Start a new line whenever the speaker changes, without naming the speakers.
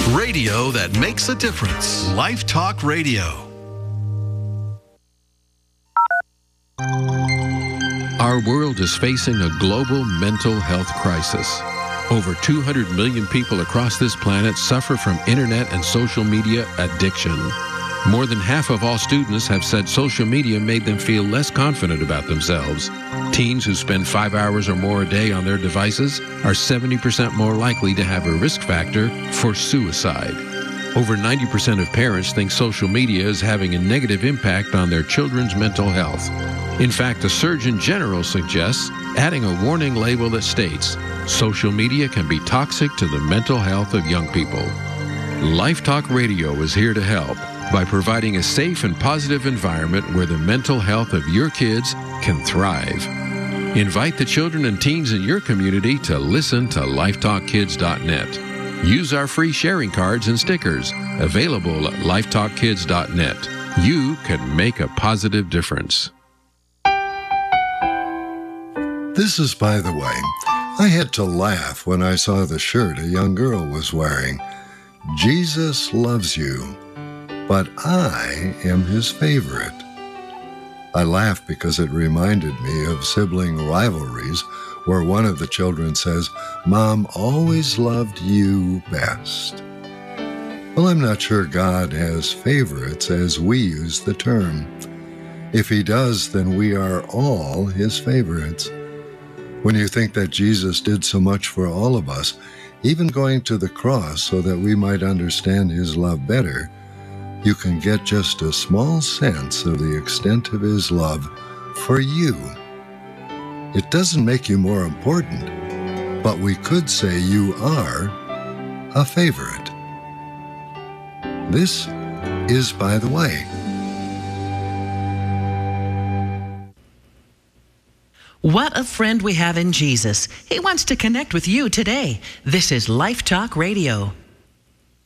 Radio that makes a difference. Life Talk Radio.
Our world is facing a global mental health crisis. Over 200 million people across this planet suffer from internet and social media addiction. More than half of all students have said social media made them feel less confident about themselves. Teens who spend 5 hours or more a day on their devices are 70% more likely to have a risk factor for suicide. Over 90% of parents think social media is having a negative impact on their children's mental health. In fact, the Surgeon General suggests adding a warning label that states, social media can be toxic to the mental health of young people. Life Talk Radio is here to help by providing a safe and positive environment where the mental health of your kids can thrive. Invite the children and teens in your community to listen to lifetalkkids.net. Use our free sharing cards and stickers available at lifetalkkids.net. You can make a positive difference.
This is By the Way. I had to laugh when I saw the shirt a young girl was wearing. Jesus loves you, but I am his favorite. I laughed because it reminded me of sibling rivalries where one of the children says, Mom always loved you best. Well, I'm not sure God has favorites as we use the term. If he does, then we are all his favorites. When you think that Jesus did so much for all of us, even going to the cross so that we might understand his love better, you can get just a small sense of the extent of his love for you. It doesn't make you more important, but we could say you are a favorite. This is By the Way.
What a friend we have in Jesus. He wants to connect with you today. This is Life Talk Radio.